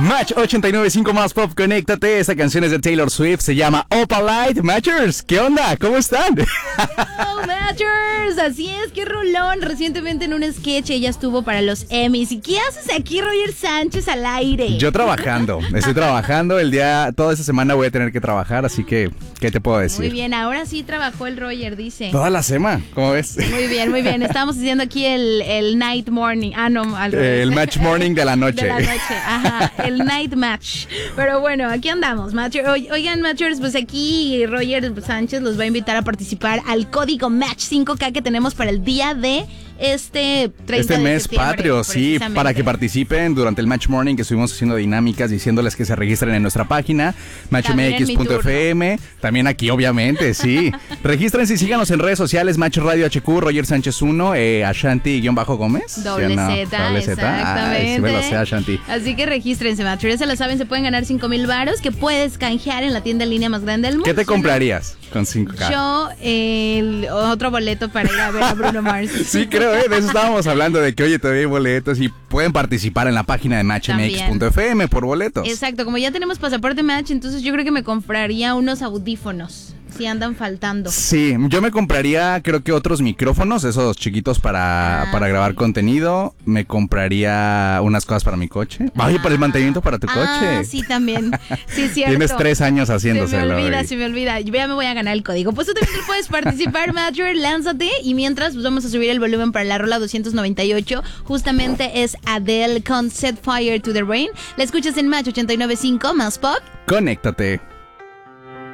Match 89.5 más pop, conéctate. Esta canción es de Taylor Swift, se llama Opalite. Matchers, ¿qué onda? ¿Cómo están? Hello, Matchers, así es, qué rolón. Recientemente en un sketch ella estuvo para los Emmys. ¿Y qué haces aquí, Roger Sánchez, al aire? Yo trabajando, estoy trabajando toda esta semana voy a tener que trabajar, así que, ¿qué te puedo decir? Muy bien, ahora sí trabajó el Roger, dice. Toda la semana, ¿cómo ves? Muy bien, muy bien. Estábamos haciendo aquí el night morning. Ah, no, al revés. El match morning de la noche. De la noche, ajá, el night match. Pero bueno, aquí andamos, Matchers. Oigan, Matchers, pues aquí Roger Sánchez los va a invitar a participar al código Match 5K que tenemos para el día de este 30 de mes septiembre, patrio, sí, para que participen durante el Match Morning, que estuvimos haciendo dinámicas diciéndoles que se registren en nuestra página matchmx.fm, también aquí obviamente, sí. Regístrense y síganos en redes sociales, Match Radio HQ, Roger Sánchez 1, Ashanti-Gómez. Doble Z, exactamente. Ay, sí me lo sé, Ashanti. Así que regístrense, Match. Ya se lo saben, se pueden ganar 5,000 varos que puedes canjear en la tienda en línea más grande del mundo. ¿Qué te comprarías con 5K? Yo, otro boleto para ir a ver a Bruno Mars. Sí, creo, de eso estábamos hablando, de que oye, todavía hay boletos y pueden participar en la página de matchmx.fm por boletos. Exacto, como ya tenemos pasaporte Match, entonces yo creo que me compraría unos audífonos. Si andan faltando. Sí, yo me compraría, creo que otros micrófonos, esos chiquitos para grabar contenido. Me compraría unas cosas para mi coche. Oye, para el mantenimiento para tu coche. Sí, también. Sí, cierto. Tienes 3 años haciéndoselo. Se me olvida. Yo ya me voy a ganar el código. Pues tú también puedes participar, Matcher, lánzate. Y mientras, pues vamos a subir el volumen para la rola 298. Justamente es Adele con Set Fire to the Rain. La escuchas en Match 89.5 más pop. Conéctate.